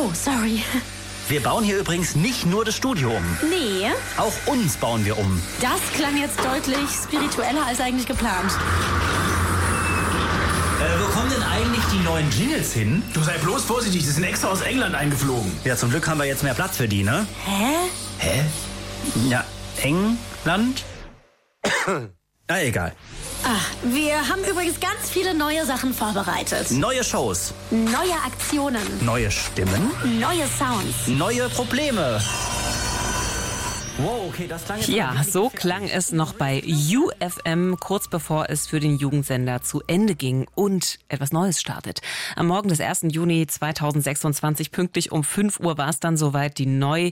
Oh, sorry. Wir bauen hier übrigens nicht nur das Studio um. Nee. Auch uns bauen wir um. Das klang jetzt deutlich spiritueller als eigentlich geplant. Wo kommen denn eigentlich die neuen Jingles hin? Du sei bloß vorsichtig, die sind extra aus England eingeflogen. Ja, zum Glück haben wir jetzt mehr Platz für die, ne? Hä? Ja, England? Egal. Wir haben übrigens ganz viele neue Sachen vorbereitet. Neue Shows. Neue Aktionen. Neue Stimmen. Neue Sounds. Neue Probleme. Wow, okay, das klang jetzt Ja, so klang es noch bei UFM, kurz bevor es für den Jugendsender zu Ende ging und etwas Neues startet. Am Morgen des 1. Juni 2026, pünktlich um 5 Uhr, war es dann soweit. Die neu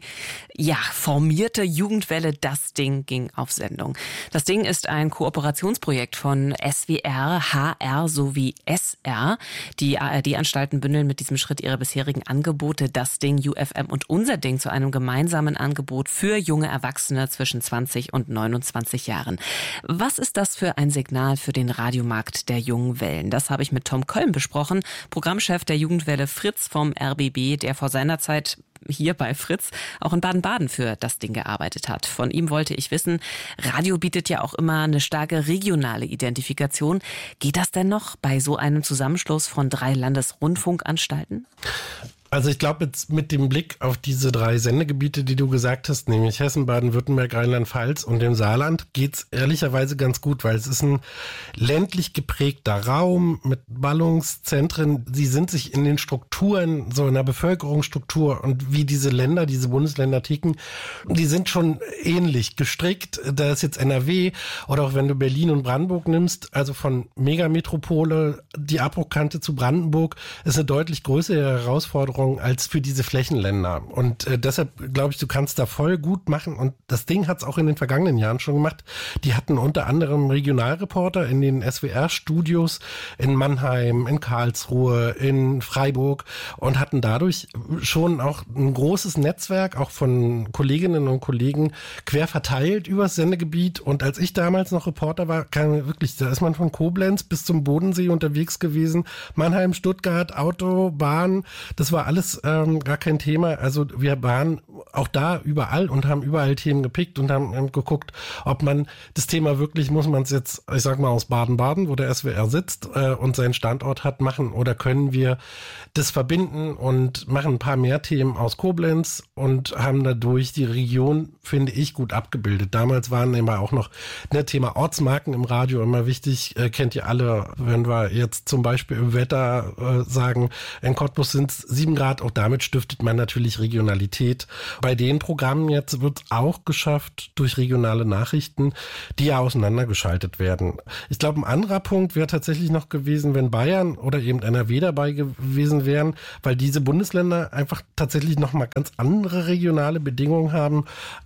formierte Jugendwelle Das Ding ging auf Sendung. Das Ding ist ein Kooperationsprojekt von SWR, HR sowie SR. Die ARD-Anstalten bündeln mit diesem Schritt ihre bisherigen Angebote Das Ding, UFM und Unser Ding zu einem gemeinsamen Angebot für junge Erwachsene zwischen 20 und 29 Jahren. Was ist das für ein Signal für den Radiomarkt der jungen Wellen? Das habe ich mit Tom Köln besprochen, Programmchef der Jugendwelle Fritz vom RBB, der vor seiner Zeit hier bei Fritz auch in Baden-Baden für Das Ding gearbeitet hat. Von ihm wollte ich wissen, Radio bietet ja auch immer eine starke regionale Identifikation. Geht das denn noch bei so einem Zusammenschluss von 3 Landesrundfunkanstalten? Also ich glaube jetzt mit dem Blick auf diese 3 Sendegebiete, die du gesagt hast, nämlich Hessen, Baden-Württemberg, Rheinland-Pfalz und dem Saarland, geht's ehrlicherweise ganz gut, weil es ist ein ländlich geprägter Raum mit Ballungszentren. Sie sind sich in den Strukturen, so in der Bevölkerungsstruktur und wie diese Länder, diese Bundesländer ticken, die sind schon ähnlich gestrickt. Da ist jetzt NRW oder auch wenn du Berlin und Brandenburg nimmst, also von Megametropole, die Abbruchkante zu Brandenburg, ist eine deutlich größere Herausforderung als für diese Flächenländer. Und deshalb glaube ich, du kannst da voll gut machen. Und das Ding hat es auch in den vergangenen Jahren schon gemacht. Die hatten unter anderem Regionalreporter in den SWR-Studios in Mannheim, in Karlsruhe, in Freiburg und hatten dadurch schon auch ein großes Netzwerk, auch von Kolleginnen und Kollegen quer verteilt übers Sendegebiet. Und als ich damals noch Reporter war, da ist man von Koblenz bis zum Bodensee unterwegs gewesen. Mannheim, Stuttgart, Auto, Bahn, das war alles gar kein Thema. Also wir waren auch da überall und haben überall Themen gepickt und haben geguckt, ob man das Thema wirklich, muss man es jetzt, ich sag mal aus Baden-Baden, wo der SWR sitzt und seinen Standort hat, machen oder können wir das verbinden und machen ein paar mehr Themen aus Koblenz und haben dadurch die Region, finde ich, gut abgebildet. Damals waren immer auch noch Thema Ortsmarken im Radio immer wichtig. Kennt ihr alle, wenn wir jetzt zum Beispiel im Wetter sagen, in Cottbus sind es 7 Grad, auch damit stiftet man natürlich Regionalität. Bei den Programmen jetzt wird es auch geschafft durch regionale Nachrichten, die ja auseinandergeschaltet werden. Ich glaube, ein anderer Punkt wäre tatsächlich noch gewesen, wenn Bayern oder eben NRW dabei gewesen wären, weil diese Bundesländer einfach tatsächlich nochmal ganz andere regionale Bedingungen haben.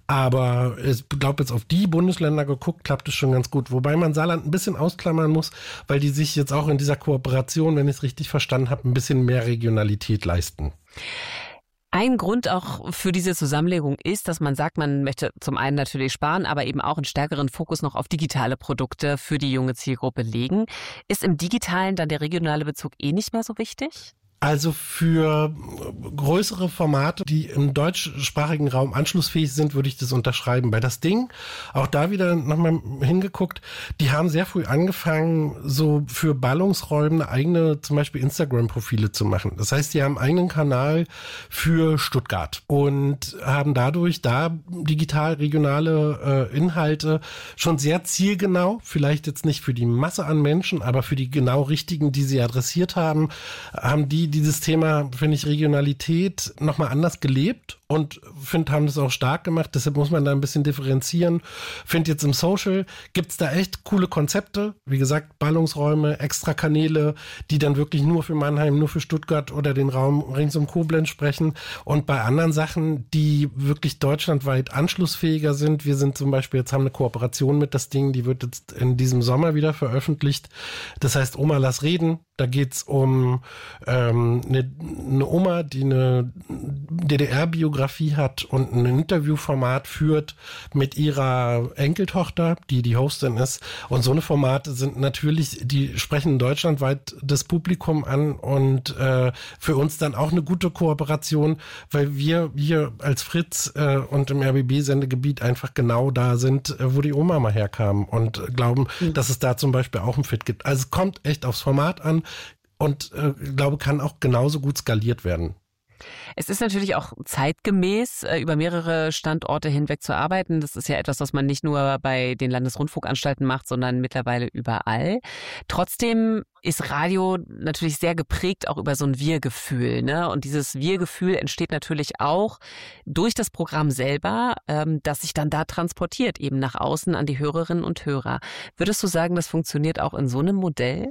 Aber ich glaube, jetzt auf die Bundesländer geguckt, klappt es schon ganz gut. Wobei man Saarland ein bisschen ausklammern muss, weil die sich jetzt auch in dieser Kooperation, wenn ich es richtig verstanden habe, ein bisschen mehr Regionalität leisten. Ein Grund auch für diese Zusammenlegung ist, dass man sagt, man möchte zum einen natürlich sparen, aber eben auch einen stärkeren Fokus noch auf digitale Produkte für die junge Zielgruppe legen. Ist im Digitalen dann der regionale Bezug nicht mehr so wichtig? Also für größere Formate, die im deutschsprachigen Raum anschlussfähig sind, würde ich das unterschreiben. Bei Das Ding, auch da wieder nochmal hingeguckt, die haben sehr früh angefangen, so für Ballungsräume eigene, zum Beispiel Instagram-Profile zu machen. Das heißt, die haben einen eigenen Kanal für Stuttgart und haben dadurch da digital regionale Inhalte schon sehr zielgenau, vielleicht jetzt nicht für die Masse an Menschen, aber für die genau richtigen, die sie adressiert haben die dieses Thema, finde ich, Regionalität nochmal anders gelebt und haben das auch stark gemacht. Deshalb muss man da ein bisschen differenzieren. Finde jetzt im Social gibt's da echt coole Konzepte. Wie gesagt, Ballungsräume, extra Kanäle, die dann wirklich nur für Mannheim, nur für Stuttgart oder den Raum rings um Koblenz sprechen. Und bei anderen Sachen, die wirklich deutschlandweit anschlussfähiger sind. Wir sind zum Beispiel, jetzt haben eine Kooperation mit Das Ding, die wird jetzt in diesem Sommer wieder veröffentlicht. Das heißt, Oma, lass reden. Da geht's um eine Oma, die eine DDR-Biografie Biografie hat und ein Interviewformat führt mit ihrer Enkeltochter, die Hostin ist. Und so eine Formate sind natürlich, die sprechen deutschlandweit das Publikum an und für uns dann auch eine gute Kooperation, weil wir hier als Fritz und im RBB-Sendegebiet einfach genau da sind, wo die Oma mal herkam und glauben, dass es da zum Beispiel auch ein Fit gibt. Also es kommt echt aufs Format an und glaube, kann auch genauso gut skaliert werden. Es ist natürlich auch zeitgemäß, über mehrere Standorte hinweg zu arbeiten. Das ist ja etwas, was man nicht nur bei den Landesrundfunkanstalten macht, sondern mittlerweile überall. Trotzdem ist Radio natürlich sehr geprägt auch über so ein Wir-Gefühl, ne? Und dieses Wir-Gefühl entsteht natürlich auch durch das Programm selber, das sich dann da transportiert, eben nach außen an die Hörerinnen und Hörer. Würdest du sagen, das funktioniert auch in so einem Modell?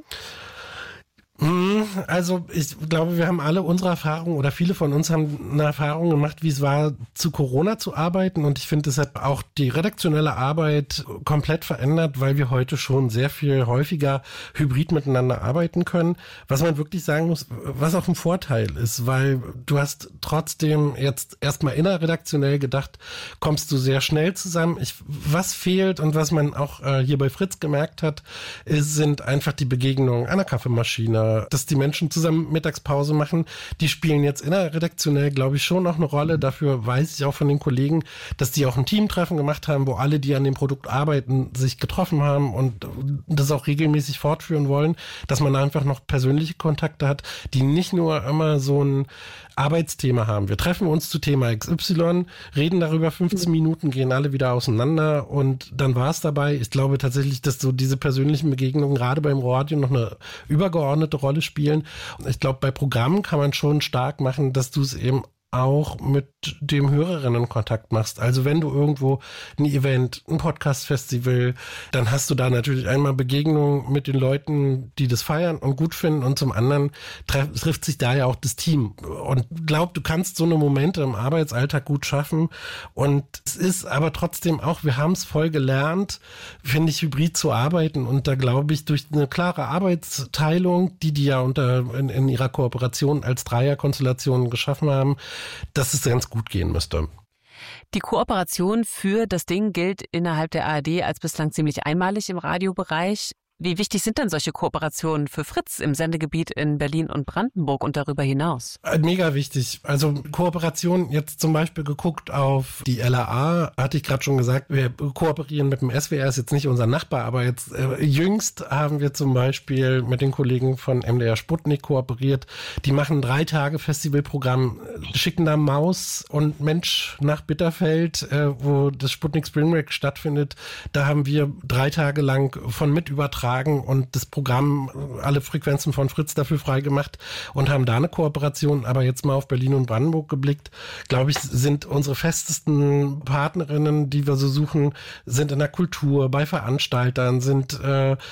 Also ich glaube, wir haben alle unsere Erfahrungen oder viele von uns haben eine Erfahrung gemacht, wie es war, zu Corona zu arbeiten, und ich finde, es hat auch die redaktionelle Arbeit komplett verändert, weil wir heute schon sehr viel häufiger hybrid miteinander arbeiten können, was man wirklich sagen muss, was auch ein Vorteil ist, weil du hast trotzdem jetzt erstmal innerredaktionell gedacht, kommst du sehr schnell zusammen. Was fehlt und was man auch hier bei Fritz gemerkt hat, sind einfach die Begegnungen an der Kaffeemaschine, dass die Menschen zusammen Mittagspause machen. Die spielen jetzt innerredaktionell, glaube ich, schon noch eine Rolle. Dafür weiß ich auch von den Kollegen, dass die auch ein Teamtreffen gemacht haben, wo alle, die an dem Produkt arbeiten, sich getroffen haben und das auch regelmäßig fortführen wollen, dass man einfach noch persönliche Kontakte hat, die nicht nur immer so ein Arbeitsthema haben. Wir treffen uns zu Thema XY, reden darüber 15 Minuten, gehen alle wieder auseinander und dann war es dabei. Ich glaube tatsächlich, dass so diese persönlichen Begegnungen gerade beim Radio noch eine übergeordnete Rolle spielen. Ich glaube, bei Programmen kann man schon stark machen, dass du es eben auch mit dem Hörerinnen Kontakt machst. Also wenn du irgendwo ein Event, ein Podcast-Festival, dann hast du da natürlich einmal Begegnungen mit den Leuten, die das feiern und gut finden, und zum anderen trifft sich da ja auch das Team. Und glaub, du kannst so eine Momente im Arbeitsalltag gut schaffen, und es ist aber trotzdem auch, wir haben es voll gelernt, finde ich, hybrid zu arbeiten, und da glaube ich, durch eine klare Arbeitsteilung, die ja in ihrer Kooperation als Dreierkonstellation geschaffen haben, dass es ganz gut gehen müsste. Die Kooperation für das Ding gilt innerhalb der ARD als bislang ziemlich einmalig im Radiobereich. Wie wichtig sind denn solche Kooperationen für Fritz im Sendegebiet in Berlin und Brandenburg und darüber hinaus? Mega wichtig. Also Kooperation, jetzt zum Beispiel geguckt auf die LAA, hatte ich gerade schon gesagt, wir kooperieren mit dem SWR, ist jetzt nicht unser Nachbar, aber jetzt jüngst haben wir zum Beispiel mit den Kollegen von MDR Sputnik kooperiert. Die machen 3 Tage Festivalprogramm, schicken da Maus und Mensch nach Bitterfeld, wo das Sputnik Spring Break stattfindet. Da haben wir 3 Tage lang von mit übertragen und das Programm, alle Frequenzen von Fritz dafür freigemacht und haben da eine Kooperation. Aber jetzt mal auf Berlin und Brandenburg geblickt, glaube ich, sind unsere festesten Partnerinnen, die wir so suchen, sind in der Kultur, bei Veranstaltern, sind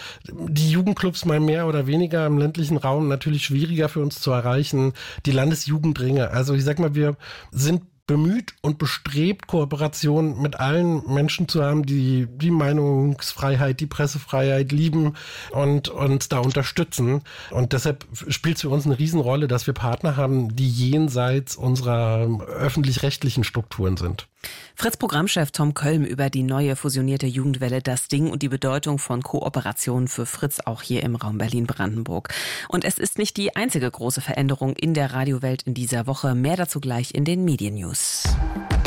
die Jugendclubs mal mehr oder weniger im ländlichen Raum natürlich schwieriger für uns zu erreichen, die Landesjugendringe. Also ich sag mal, wir sind bemüht und bestrebt, Kooperation mit allen Menschen zu haben, die die Meinungsfreiheit, die Pressefreiheit lieben und uns da unterstützen. Und deshalb spielt es für uns eine Riesenrolle, dass wir Partner haben, die jenseits unserer öffentlich-rechtlichen Strukturen sind. Fritz-Programmchef Tom Kölm über die neue fusionierte Jugendwelle Das Ding und die Bedeutung von Kooperationen für Fritz auch hier im Raum Berlin-Brandenburg. Und es ist nicht die einzige große Veränderung in der Radiowelt in dieser Woche. Mehr dazu gleich in den Medien-News.